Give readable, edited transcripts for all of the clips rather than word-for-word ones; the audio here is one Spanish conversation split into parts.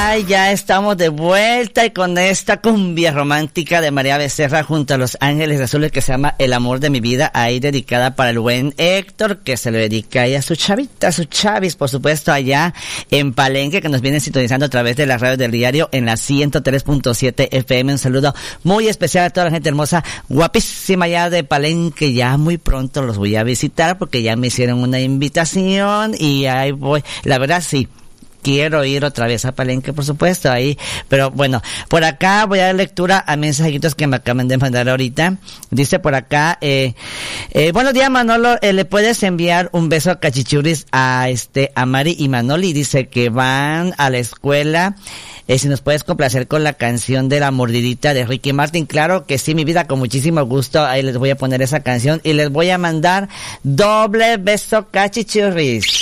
Ay, ya estamos de vuelta y con esta cumbia romántica de María Becerra junto a Los Ángeles Azules que se llama El Amor de mi Vida, ahí dedicada para el buen Héctor, que se lo dedica ahí a su chavita, a su chavis, por supuesto, allá en Palenque, que nos vienen sintonizando a través de la radio del diario en la 103.7 FM. Un saludo muy especial a toda la gente hermosa, guapísima allá de Palenque. Ya muy pronto los voy a visitar porque ya me hicieron una invitación y ahí voy. La verdad sí, quiero ir otra vez a Palenque, por supuesto, ahí. Pero bueno, por acá voy a dar lectura a mensajitos que me acaban de mandar ahorita. Dice por acá, buenos días Manolo, le puedes enviar un beso a cachichuris a Mari y Manoli. Dice que van a la escuela. Si nos puedes complacer con la canción de La Mordidita de Ricky Martin. Claro que sí, mi vida, con muchísimo gusto. Ahí les voy a poner esa canción y les voy a mandar doble beso cachichurris.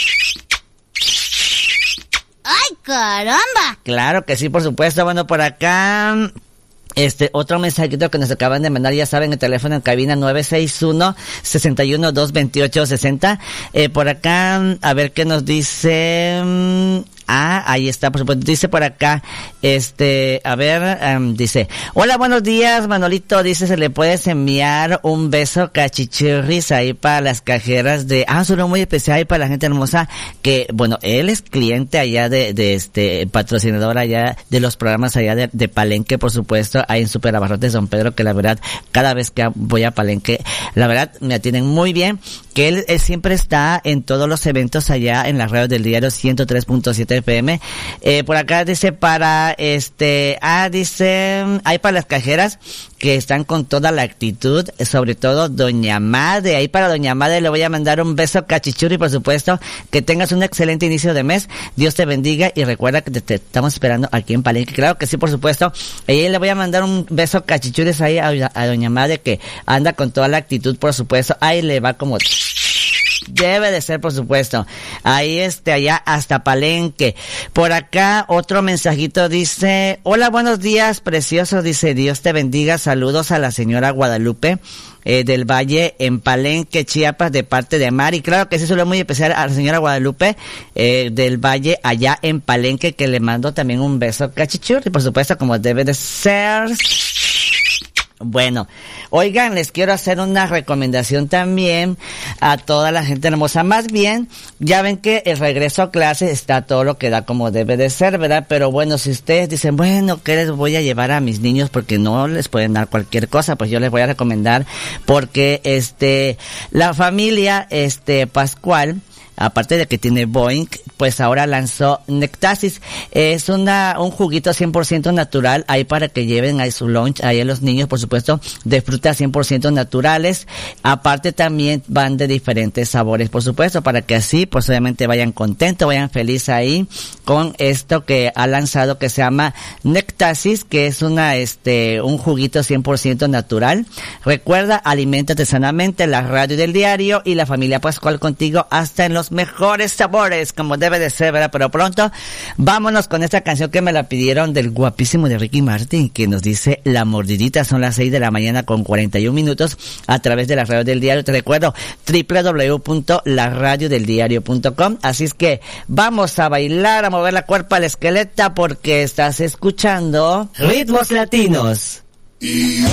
¡Ay, caramba! Claro que sí, por supuesto. Bueno, por acá, otro mensajito que nos acaban de mandar, ya saben, el teléfono en cabina 961-61-228-60. Por acá, a ver qué nos dice. Ahí está, por supuesto. Dice por acá, dice, hola, buenos días, Manolito. Dice, se le puedes enviar un beso cachichurris ahí para las cajeras de, un saludo muy especial ahí para la gente hermosa que, bueno, él es cliente allá de patrocinador allá de los programas allá de Palenque, por supuesto, ahí en Super Abarrotes Don Pedro, que la verdad, cada vez que voy a Palenque, la verdad, me atienden muy bien, que él siempre está en todos los eventos allá en la radio del diario 103.7 FM. Por acá dice dice, hay para las cajeras que están con toda la actitud, sobre todo Doña Made. Ahí para Doña Made le voy a mandar un beso cachichurri, por supuesto. Que tengas un excelente inicio de mes. Dios te bendiga y recuerda que te estamos esperando aquí en Palenque. Claro que sí, por supuesto. Y le voy a mandar un beso cachichurri ahí a Doña Made, que anda con toda la actitud, por supuesto. Ahí le va como debe de ser, por supuesto. Ahí allá hasta Palenque. Por acá otro mensajito dice, hola, buenos días, precioso. Dice, Dios te bendiga. Saludos a la señora Guadalupe del Valle en Palenque, Chiapas, de parte de Mari. Claro que sí, solo muy especial a la señora Guadalupe del Valle allá en Palenque, que le mando también un beso cachichurri, por supuesto, como debe de ser. Bueno, oigan, les quiero hacer una recomendación también a toda la gente hermosa. Más bien, ya ven que el regreso a clase está todo lo que da como debe de ser, ¿verdad? Pero bueno, si ustedes dicen, bueno, ¿qué les voy a llevar a mis niños? Porque no les pueden dar cualquier cosa, pues yo les voy a recomendar, porque la familia Pascual, aparte de que tiene Boeing, pues ahora lanzó Nectasis. Es un juguito 100% natural, ahí para que lleven a su lunch, ahí a los niños, por supuesto, de frutas 100% naturales. Aparte también van de diferentes sabores, por supuesto, para que así, pues obviamente vayan contentos, vayan felices ahí con esto que ha lanzado, que se llama Nectasis, que es un juguito 100% natural. Recuerda, aliméntate sanamente, la radio del diario y la familia Pascual contigo hasta en los mejores sabores, como debe de ser, ¿verdad? Pero pronto, vámonos con esta canción que me la pidieron del guapísimo de Ricky Martin, que nos dice La Mordidita. Son las 6 de la mañana con 41 minutos a través de la radio del diario. Te recuerdo, www.laradiodeldiario.com. Así es que vamos a bailar, a mover la cuerpa al esqueleta, porque estás escuchando Ritmos Latinos.